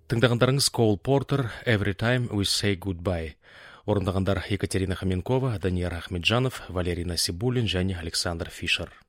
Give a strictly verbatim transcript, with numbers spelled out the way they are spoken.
Тыңдағандарыңыз Cole Porter, Every Time We Say Goodbye. Орындағандар Екатерина Хоменкова, Данияр Ахмеджанов, Валерий Насибуллин және Александр Фишер.